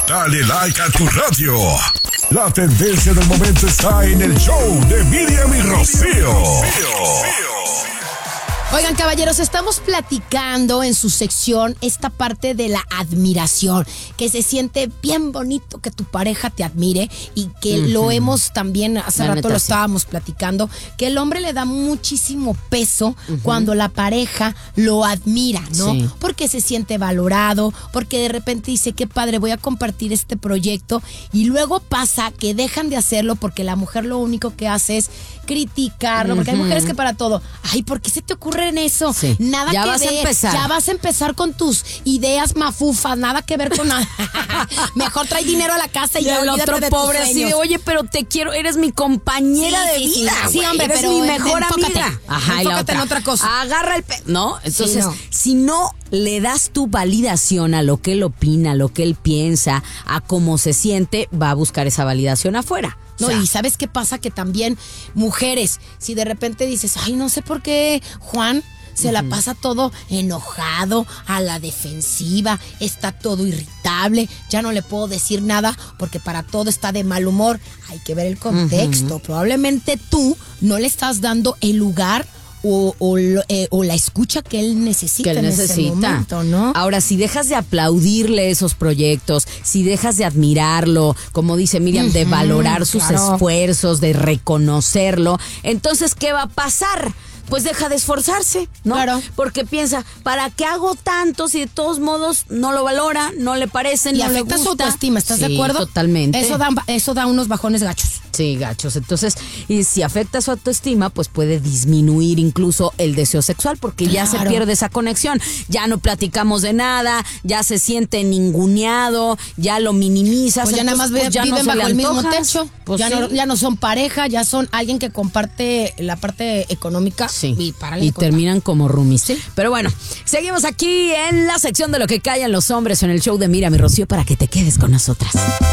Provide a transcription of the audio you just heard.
Dale like a tu radio. La tendencia del momento está en el show de Miriam y Rocío. Oigan, caballeros, estamos platicando en su sección esta parte de la admiración, que se siente bien bonito que tu pareja te admire y que lo hemos también, hace rato lo estábamos platicando, que el hombre le da muchísimo peso cuando la pareja lo admira, ¿no? Sí. Porque se siente valorado, porque de repente dice, qué padre, voy a compartir este proyecto, y luego pasa que dejan de hacerlo porque la mujer lo único que hace es criticarlo, porque hay mujeres que para todo, ay, ¿por qué se te ocurre en eso? Sí. Nada ya que vas ver, a empezar. Ya vas a empezar con tus ideas mafufas, nada que ver con nada. Mejor trae dinero a la casa y ya el otro pobre así de, oye, pero te quiero, eres mi compañera de vida. Sí, hombre, eres pero mi mejor amiga. Ajá, enfócate en otra cosa. Agarra el ¿no? Entonces, si no le das tu validación a lo que él opina, a lo que él piensa, a cómo se siente, va a buscar esa validación afuera. No, o sea, y ¿sabes qué pasa? Que también mujeres, si de repente dices, ay, no sé por qué Juan se la pasa todo enojado, a la defensiva, está todo irritable, ya no le puedo decir nada porque para todo está de mal humor. Hay que ver el contexto. Probablemente tú no le estás dando el lugar o la escucha que él necesita en ese momento, ¿no? Ahora, si dejas de aplaudirle esos proyectos, si dejas de admirarlo, como dice Miriam, de valorar sus esfuerzos, de reconocerlo, entonces, ¿qué va a pasar? Pues deja de esforzarse, ¿no? Claro. Porque piensa, ¿para qué hago tanto si de todos modos no lo valora, no le parece, no le gusta? Y afecta su autoestima, ¿estás de acuerdo? Totalmente. Eso da unos bajones gachos. Sí, gachos. Entonces, y si afecta su autoestima, pues puede disminuir incluso el deseo sexual, porque ya se pierde esa conexión. Ya no platicamos de nada, ya se siente ninguneado, ya lo minimizas. Pues ya nada más viven bajo el mismo techo. Pues ya no son pareja, ya son alguien que comparte la parte económica. Sí. Y terminan como roomies. ¿Sí? Pero bueno, seguimos aquí en la sección de lo que callan los hombres en el show de Miriam y Rocío para que te quedes con nosotras.